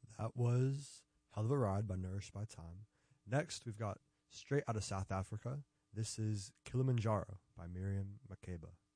That was Hell of a Ride by Nourished by Time. Next, we've got straight out of South Africa. This is Kilimanjaro by Miriam Makeba.